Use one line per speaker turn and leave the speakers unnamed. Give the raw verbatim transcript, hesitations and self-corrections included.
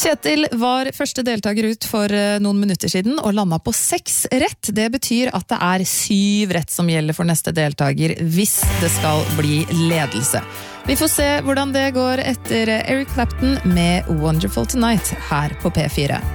Kjetil var første deltaker ut for noen minutter siden og landet på seks rett. Det betyr at det er syv rett som gjelder for neste deltaker hvis det skal bli ledelse. Vi får se hvordan det går etter Eric Clapton med Wonderful Tonight her på P fire.